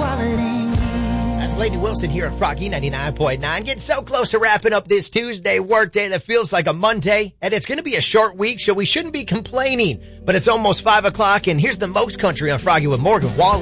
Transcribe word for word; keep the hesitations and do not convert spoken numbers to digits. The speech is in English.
That's Lady Wilson here at Froggy ninety-nine point nine. Getting so close to wrapping up this Tuesday workday that feels like a Monday. And it's going to be a short week, so we shouldn't be complaining. But it's almost five o'clock, and here's the most country on Froggy with Morgan Wallen.